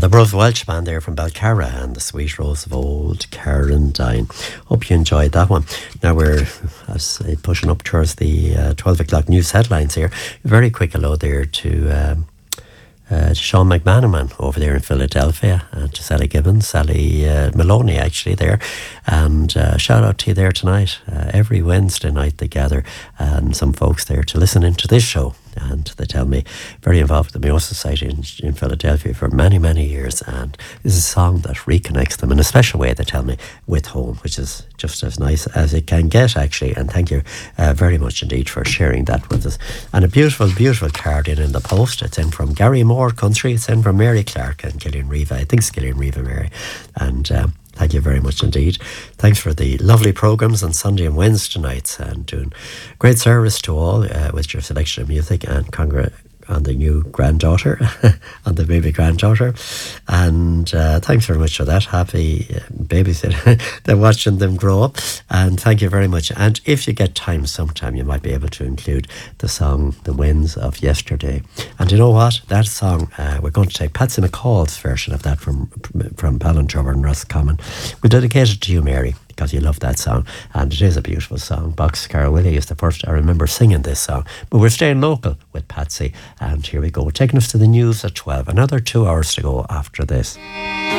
The Bruv Welsh Band there from Balcarra and the Sweet Rose of Old Carindine. Hope you enjoyed that one. Now we're pushing up towards the 12 o'clock news headlines here. Very quick hello there to Sean McManaman over there in Philadelphia, to Sally Gibbons, Sally Maloney actually there, and shout out to you there tonight. Every Wednesday night they gather, and some folks there to listen into this show, and they tell me very involved with the Mayo Society in Philadelphia for many, many years, and this is a song that reconnects them in a special way, they tell me, with home, which is just as nice as it can get actually. And thank you very much indeed for sharing that with us. And a beautiful, beautiful card in the post. It's in from Gary Moore Country. It's in from Mary Clark and Gillian Riva. I think it's Gillian Riva, Mary. And thank you very much indeed. Thanks for the lovely programmes on Sunday and Wednesday nights, and doing great service to all with your selection of music, and on the new granddaughter, on the baby granddaughter. And thanks very much for that. Happy babysit. They're watching them grow up. And thank you very much. And if you get time sometime, you might be able to include the song The Winds of Yesterday. And you know what? That song, we're going to take Patsy McCall's version of that from Ballintrower and Roscommon. We dedicate it to you, Mary, because you love that song, and it is a beautiful song. Boxcar Willie is the first I remember singing this song. But we're staying local with Patsy, and here we go, taking us to the news at 12. Another 2 hours to go after this.